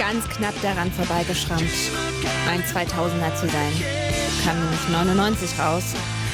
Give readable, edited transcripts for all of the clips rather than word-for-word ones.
ganz knapp daran vorbeigeschrammt, ein 2000er zu sein. Kam nämlich 99 raus.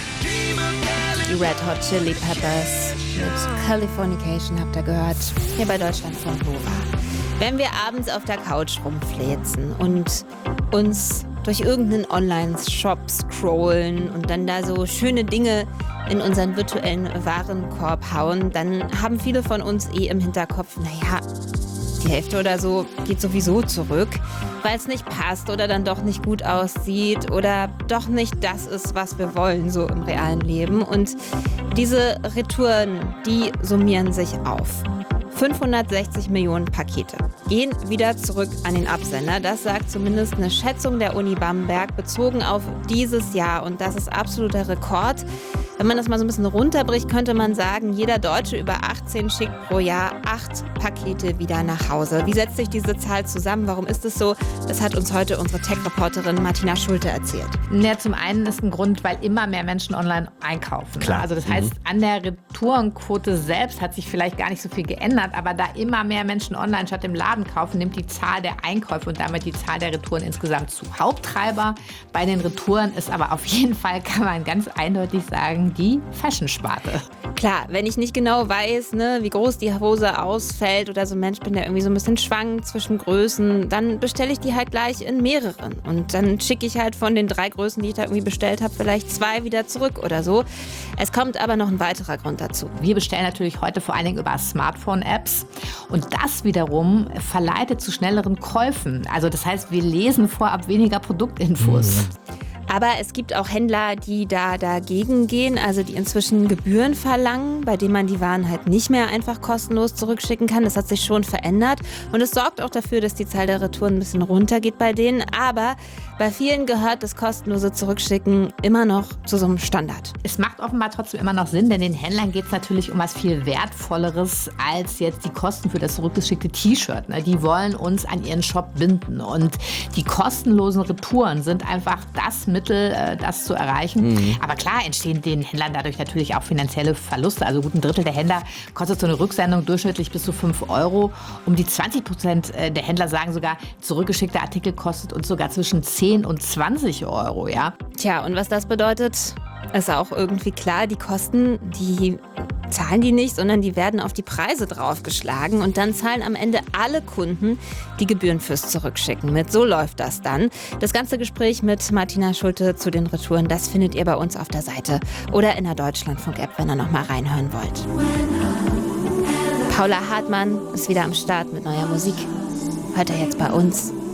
Die Red Hot Chili Peppers mit Californication habt ihr gehört. Hier bei Deutschlandfunk Nova. Wenn wir abends auf der Couch rumfläzen und uns durch irgendeinen Online-Shop scrollen und dann da so schöne Dinge in unseren virtuellen Warenkorb hauen, dann haben viele von uns im Hinterkopf, naja, die Hälfte oder so geht sowieso zurück, weil es nicht passt oder dann doch nicht gut aussieht oder doch nicht das ist, was wir wollen, so im realen Leben. Und diese Retouren, die summieren sich auf. 560 Millionen Pakete gehen wieder zurück an den Absender. Das sagt zumindest eine Schätzung der Uni Bamberg bezogen auf dieses Jahr. Und das ist absoluter Rekord. Wenn man das mal so ein bisschen runterbricht, könnte man sagen, jeder Deutsche über 18 schickt pro Jahr 8 Pakete wieder nach Hause. Wie setzt sich diese Zahl zusammen? Warum ist es so? Das hat uns heute unsere Tech-Reporterin Martina Schulte erzählt. Ja, zum einen ist ein Grund, weil immer mehr Menschen online einkaufen. Klar. Also das heißt, an der Retourenquote selbst hat sich vielleicht gar nicht so viel geändert, aber da immer mehr Menschen online statt im Laden kaufen, nimmt die Zahl der Einkäufe und damit die Zahl der Retouren insgesamt zu. Haupttreiber bei den Retouren ist aber auf jeden Fall, kann man ganz eindeutig sagen, die Fashion-Sparte. Klar, wenn ich nicht genau weiß, wie groß die Hose ausfällt oder so ein Mensch bin, der irgendwie so ein bisschen schwankt zwischen Größen, dann bestelle ich die halt gleich in mehreren. Und dann schicke ich halt von den 3 Größen, die ich da irgendwie bestellt habe, vielleicht 2 wieder zurück oder so. Es kommt aber noch ein weiterer Grund dazu. Wir bestellen natürlich heute vor allen Dingen über Smartphone-Apps und das wiederum verleitet zu schnelleren Käufen. Also das heißt, wir lesen vorab weniger Produktinfos. Aber es gibt auch Händler, die da dagegen gehen, also die inzwischen Gebühren verlangen, bei denen man die Waren halt nicht mehr einfach kostenlos zurückschicken kann. Das hat sich schon verändert und es sorgt auch dafür, dass die Zahl der Retouren ein bisschen runtergeht bei denen. Aber bei vielen gehört das kostenlose Zurückschicken immer noch zu so einem Standard. Es macht offenbar trotzdem immer noch Sinn, denn den Händlern geht es natürlich um was viel Wertvolleres als jetzt die Kosten für das zurückgeschickte T-Shirt. Die wollen uns an ihren Shop binden und die kostenlosen Retouren sind einfach das Mittel, das zu erreichen. Aber klar entstehen den Händlern dadurch natürlich auch finanzielle Verluste. Also gut ein Drittel der Händler kostet so eine Rücksendung durchschnittlich bis zu 5 €. Um die 20% der Händler sagen sogar, zurückgeschickter Artikel kostet uns sogar zwischen 10 und 20 €, ja. Tja, und was das bedeutet, ist auch irgendwie klar. Die Kosten, die zahlen die nicht, sondern die werden auf die Preise draufgeschlagen und dann zahlen am Ende alle Kunden die Gebühren fürs Zurückschicken mit. So läuft das dann. Das ganze Gespräch mit Martina Schulte zu den Retouren, das findet ihr bei uns auf der Seite oder in der Deutschlandfunk-App, wenn ihr noch mal reinhören wollt. Paula Hartmann ist wieder am Start mit neuer Musik. Hört ihr jetzt bei uns.